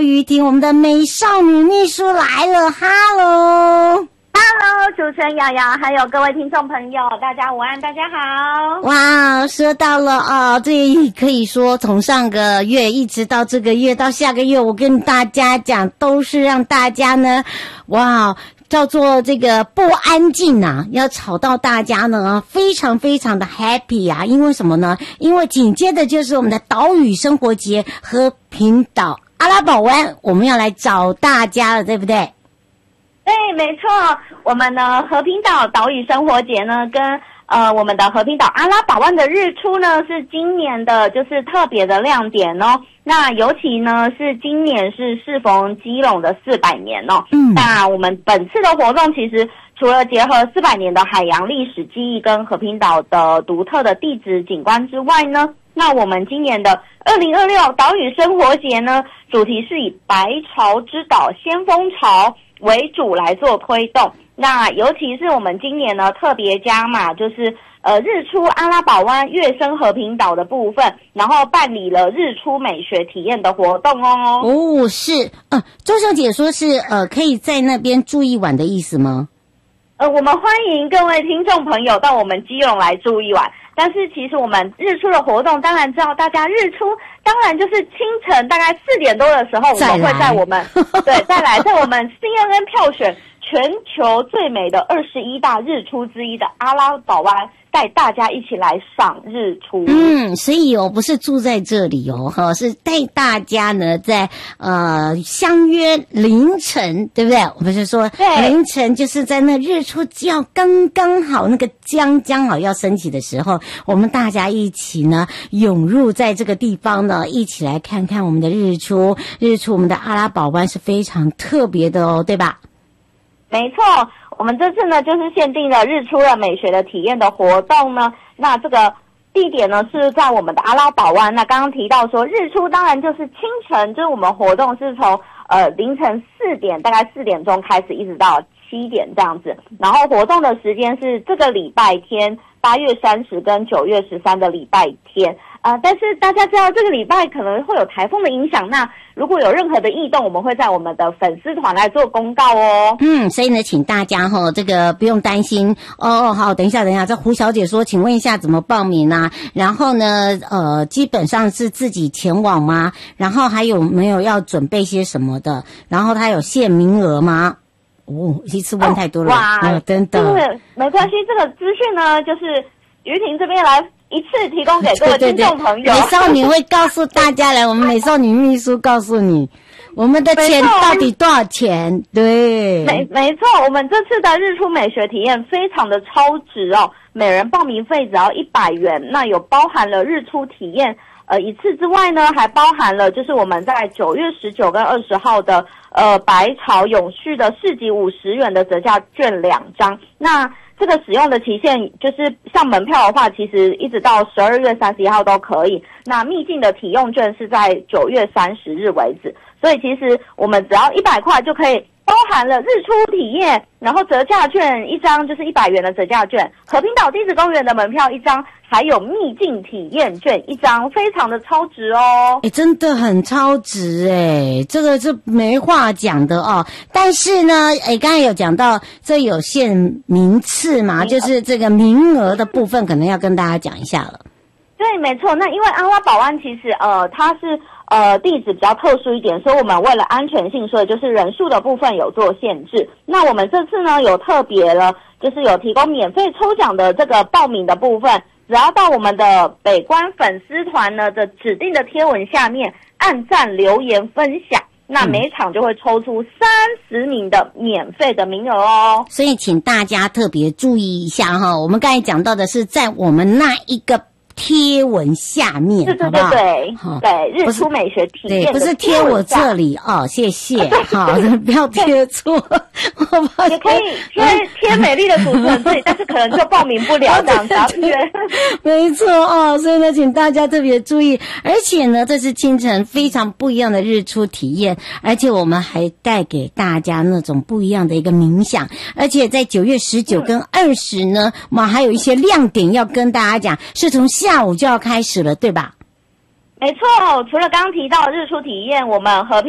雨婷，我们的美少女秘书来了 ，Hello。 Hello， 主持人瑶瑶，还有各位听众朋友，大家午安，大家好。 哇，说到了哦，这可以说从上个月一直到这个月到下个月，我跟大家讲，都是让大家呢，哇，叫做这个不安静啊，要吵到大家呢，非常非常的 happy 啊，因为什么呢？因为紧接着就是我们的岛屿生活节和平岛阿拉堡湾，我们要来找大家了，对不对？ 对，没错，我们的和平岛岛屿生活节呢，跟我们的和平岛阿拉堡湾的日出呢，是今年的就是特别的亮点哦。那尤其呢是今年是适逢基隆的400年哦。那我们本次的活动其实除了结合400年的海洋历史记忆跟和平岛的独特的地质景观之外呢，那我们今年的2026岛屿生活节呢，主题是以白潮之岛先锋潮为主来做推动。那尤其是我们今年呢特别加码，就是日出阿拉堡湾月升和平岛的部分，然后办理了日出美学体验的活动哦。 哦，是，周小姐说是可以在那边住一晚的意思吗？ 我们欢迎各位听众朋友到我们基隆来住一晚。但是其实我们日出的活动，当然知道大家日出，当然就是清晨大概4点多的时候，我们会在我们再来在我们 CNN 票选全球最美的21大日出之一的阿拉堡湾，带大家一起来赏日出。 所以不是住在这里是带大家呢在相约凌晨，对不对？我们是说凌晨就是在那日出要刚刚好，那个将好要升起的时候，我们大家一起呢涌入在这个地方呢，一起来看看我们的日出。我们的阿拉堡湾是非常特别的哦，对吧？ 没错，我们这次呢就是限定了日出的美学的体验的活动呢。那这个地点呢是在我们的阿拉堡湾。那刚刚提到说日出当然就是清晨，就是我们活动是从凌晨4点，大概4点钟开始，一直到7点这样子。然后活动的时间是这个礼拜天8月30跟9月13的礼拜天。但是大家知道这个礼拜可能会有台风的影响，那如果有任何的异动，我们会在我们的粉丝团来做公告哦。 所以呢，请大家这个不用担心哦。好，等一下，这胡小姐说，请问一下怎么报名啊？然后呢，基本上是自己前往吗？然后还有没有要准备些什么的？然后它有限名额吗？一次问太多了，哇，真的。 没关系，这个资讯呢，就是于婷这边来一次提供给各位听众朋友。 美少女会告诉大家来，我们美少女秘书告诉你我们的钱到底多少钱。对， 没错，我们这次的日出美学体验非常的超值哦，每人报名费只要100元，那有包含了日出体验一次之外呢，还包含了就是我们在9月19跟20号的白潮永续的市集50元的折价券2张。那这个使用的期限就是像门票的话，其实一直到12月31号都可以。那秘境的体用券是在9月30日为止，所以其实我们只要100块就可以包含了日出体验，然后折价券1张就是100元的折价券，和平岛地质公园的门票1张，还有秘境体验券1张，非常的超值哦。 真的很超值这个是没话讲的哦。但是呢，刚才有讲到这有限名次嘛，就是这个名额的部分可能要跟大家讲一下了。 对，没错。那因为阿拉堡湾其实它是地址比较特殊一点，所以我们为了安全性，所以就是人数的部分有做限制。那我们这次呢有特别了，就是有提供免费抽奖的这个报名的部分，只要到我们的北关粉丝团呢的指定的贴文下面按赞留言分享，那每场就会抽出30名的免费的名额哦。 所以请大家特别注意一下我们刚才讲到的是在我们那一个贴文下面， 对，日出美学体验， 对，不是贴我这里谢谢，好，不要贴错， 也可以贴美丽的主持人这里，但是可能就报名不了这样子， 没错所以呢，请大家特别注意，而且呢，这是清晨非常不一样的日出体验，而且我们还带给大家那种不一样的一个冥想，而且在9月19跟20呢，我们还有一些亮点要跟大家讲，是从下午就要开始了，对吧？ 没错，除了刚刚提到的日出体验，我们和平